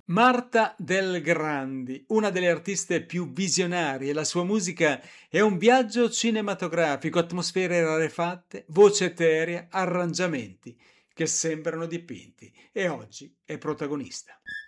Marta Del Grandi, una delle artiste più visionarie, la sua musica è un viaggio cinematografico, atmosfere rarefatte, voce eterea, arrangiamenti che sembrano dipinti e oggi è protagonista.